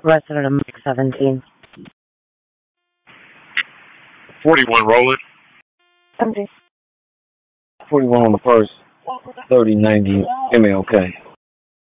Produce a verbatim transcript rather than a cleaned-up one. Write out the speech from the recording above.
Resident of Mike seventeen. forty-one rolling. seventeen. forty-one on the first. thirty ninety M L K.